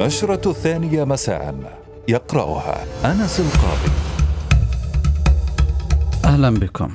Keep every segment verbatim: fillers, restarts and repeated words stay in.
النشرة الثانية مساء، يقرأها أنس القاضي. أهلا بكم.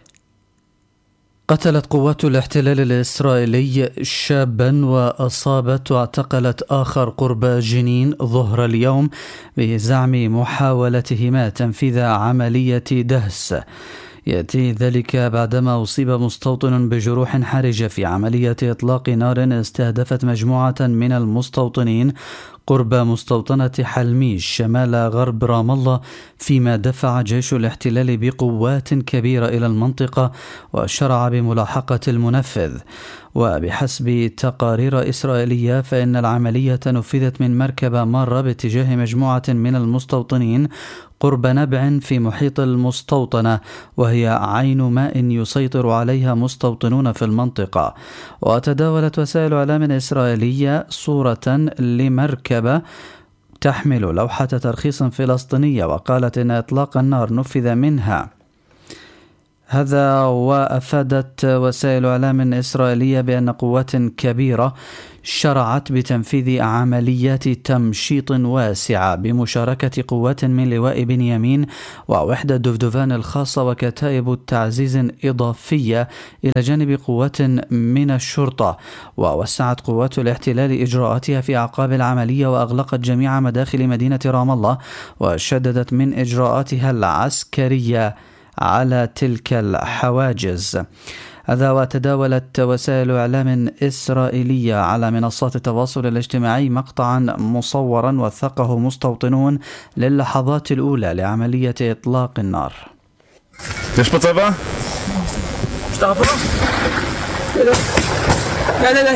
قتلت قوات الاحتلال الإسرائيلي شابا وأصابت واعتقلت آخر قرب جنين ظهر اليوم بزعم محاولتهما تنفيذ عملية دهس. يأتي ذلك بعدما أصيب مستوطن بجروح حرجة في عملية إطلاق نار استهدفت مجموعة من المستوطنين قرب مستوطنة حلميش شمال غرب رام الله، فيما دفع جيش الاحتلال بقوات كبيرة إلى المنطقة وشرع بملاحقة المنفذ. وبحسب تقارير إسرائيلية فإن العملية نفذت من مركبة مارة باتجاه مجموعة من المستوطنين قرب نبع في محيط المستوطنة، وهي عين ماء يسيطر عليها مستوطنون في المنطقة. وتداولت وسائل إعلام إسرائيلية صورة لمركبة تحمل لوحة ترخيص فلسطينية، وقالت إن إطلاق النار نفذ منها. هذا وأفادت وسائل إعلام إسرائيلية بأن قوات كبيرة شرعت بتنفيذ عمليات تمشيط واسعة بمشاركة قوات من لواء بنيامين ووحدة دفدفان الخاصة وكتائب تعزيز إضافية إلى جانب قوات من الشرطة. ووسعت قوات الاحتلال إجراءاتها في أعقاب العملية وأغلقت جميع مداخل مدينة رام الله وشددت من إجراءاتها العسكرية على تلك الحواجز. هذا وتداولت وسائل إعلام إسرائيلية على منصات التواصل الاجتماعي مقطعا مصورا وثقه مستوطنون للحظات الأولى لعملية إطلاق النار. יש פה צבא? משטרה פה? לא. لا لا لا.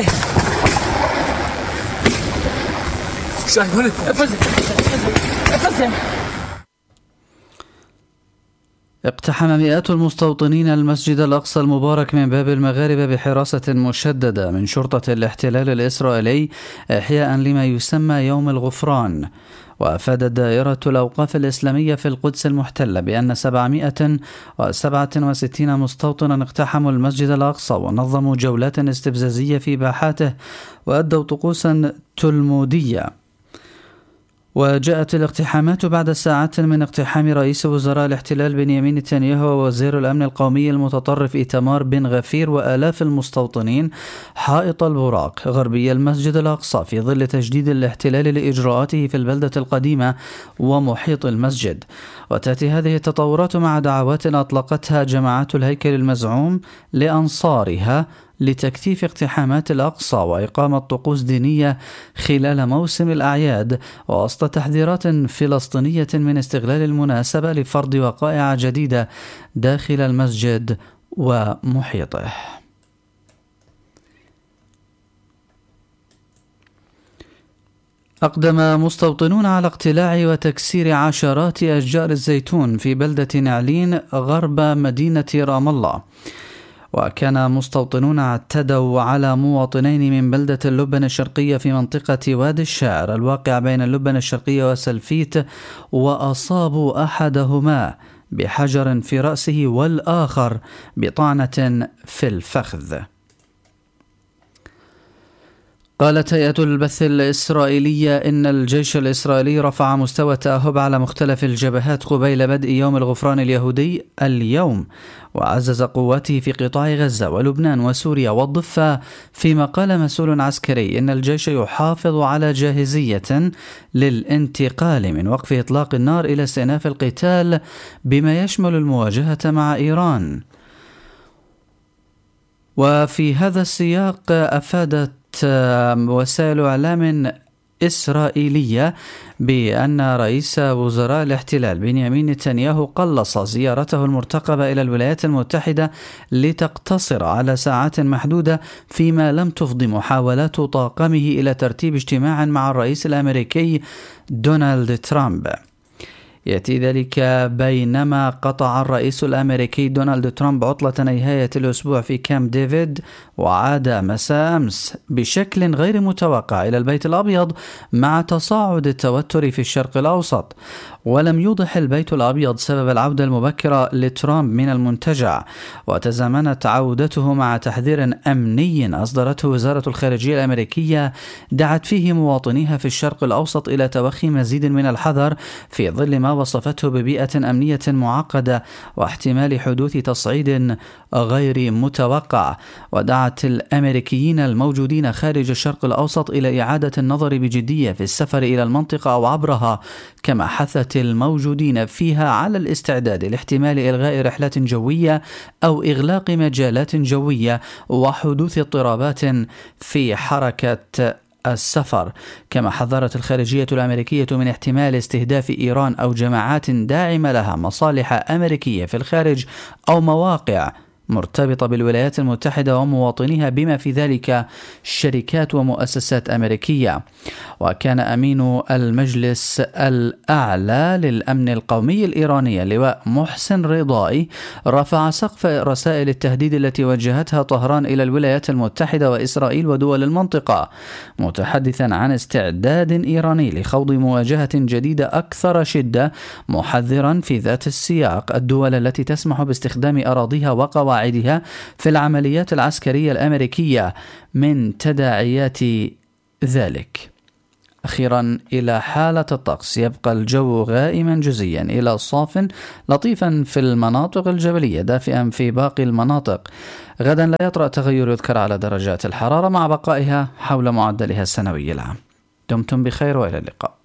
איפה זה? איפה זה? اقتحم مئات المستوطنين المسجد الأقصى المبارك من باب المغاربة بحراسة مشددة من شرطة الاحتلال الإسرائيلي إحياء لما يسمى يوم الغفران. وأفادت دائرة الأوقاف الإسلامية في القدس المحتلة بأن سبعمائة وسبعة وستين مستوطنا اقتحموا المسجد الأقصى ونظموا جولات استفزازية في باحاته وأدوا طقوسا تلمودية. وجاءت الاقتحامات بعد ساعات من اقتحام رئيس وزراء الاحتلال بنيامين نتنياهو ووزير الأمن القومي المتطرف إيتمار بن غفير وآلاف المستوطنين حائط البراق غربي المسجد الأقصى في ظل تجديد الاحتلال لإجراءاته في البلدة القديمة ومحيط المسجد. وتأتي هذه التطورات مع دعوات أطلقتها جماعات الهيكل المزعوم لأنصارها لتكثيف اقتحامات الأقصى وإقامة طقوس دينية خلال موسم الأعياد، ووسط تحذيرات فلسطينية من استغلال المناسبة لفرض وقائع جديدة داخل المسجد ومحيطه. أقدم مستوطنون على اقتلاع وتكسير عشرات أشجار الزيتون في بلدة نعلين غرب مدينة رام الله. وكان مستوطنون اعتدوا على مواطنين من بلدة اللبنة الشرقية في منطقة وادي الشاعر الواقع بين اللبنة الشرقية وسلفيت، وأصابوا أحدهما بحجر في رأسه والآخر بطعنة في الفخذ. قالت هيئة البث الإسرائيلية إن الجيش الإسرائيلي رفع مستوى التأهب على مختلف الجبهات قبيل بدء يوم الغفران اليهودي اليوم، وعزز قواته في قطاع غزة ولبنان وسوريا والضفة، فيما قال مسؤول عسكري إن الجيش يحافظ على جاهزية للانتقال من وقف إطلاق النار إلى استئناف القتال بما يشمل المواجهة مع إيران. وفي هذا السياق أفادت وسائل إعلام إسرائيلية بأن رئيس وزراء الاحتلال بنيامين نتنياهو قلص زيارته المرتقبة إلى الولايات المتحدة لتقتصر على ساعات محدودة، فيما لم تفض محاولات طاقمه إلى ترتيب اجتماع مع الرئيس الأمريكي دونالد ترامب. يأتي ذلك بينما قطع الرئيس الأمريكي دونالد ترامب عطلة نهاية الأسبوع في كامب ديفيد، وعاد مساء أمس بشكل غير متوقع إلى البيت الأبيض مع تصاعد التوتر في الشرق الأوسط. ولم يوضح البيت الأبيض سبب العودة المبكرة لترامب من المنتجع، وتزامنت عودته مع تحذير أمني أصدرته وزارة الخارجية الأمريكية دعت فيه مواطنيها في الشرق الأوسط إلى توخي مزيد من الحذر في ظل ما وصفته ببيئة أمنية معقدة واحتمال حدوث تصعيد غير متوقع. ودعت الأمريكيين الموجودين خارج الشرق الأوسط إلى إعادة النظر بجدية في السفر إلى المنطقة أو عبرها، كما حثت الموجودين فيها على الاستعداد لاحتمال إلغاء رحلات جوية أو إغلاق مجالات جوية وحدوث اضطرابات في حركة السفر. كما حذرت الخارجية الأمريكية من احتمال استهداف إيران أو جماعات داعمة لها مصالح أمريكية في الخارج أو مواقع مرتبطة بالولايات المتحدة ومواطنيها بما في ذلك شركات ومؤسسات أمريكية. وكان أمين المجلس الأعلى للأمن القومي الإيراني اللواء محسن رضائي رفع سقف رسائل التهديد التي وجهتها طهران إلى الولايات المتحدة وإسرائيل ودول المنطقة، متحدثا عن استعداد إيراني لخوض مواجهة جديدة أكثر شدة، محذرا في ذات السياق الدول التي تسمح باستخدام أراضيها وقواعدها في العمليات العسكرية الأمريكية من تداعيات ذلك. أخيرا إلى حالة الطقس، يبقى الجو غائما جزئيا إلى صاف لطيفا في المناطق الجبلية، دافئا في باقي المناطق. غدا لا يطرأ تغير يذكر على درجات الحرارة مع بقائها حول معدلها السنوي العام. دمتم بخير وإلى اللقاء.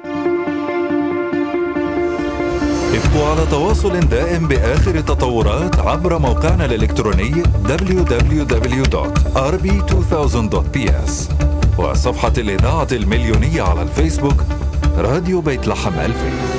ابقوا على تواصل دائم بآخر التطورات عبر موقعنا الإلكتروني دبليو دبليو دبليو دوت آر بي ألفين دوت بي إس وصفحة الإذاعة المليونية على الفيسبوك راديو بيت لحم ألفين.